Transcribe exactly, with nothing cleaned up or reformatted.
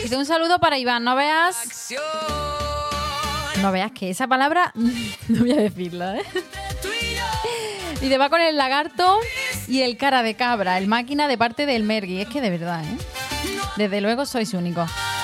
Dice un saludo para Iván, no veas... No veas que esa palabra... No voy a decirla, ¿eh? Y te va con el lagarto y el cara de cabra, el máquina de parte del Mergui. Es que de verdad, ¿eh? Desde luego sois únicos.